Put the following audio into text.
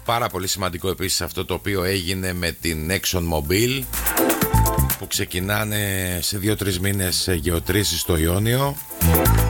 Πάρα πολύ σημαντικό επίσης αυτό το οποίο έγινε με την ExxonMobil, που ξεκινάνε σε 2-3 μήνες γεωτρήσεις στο Ιόνιο.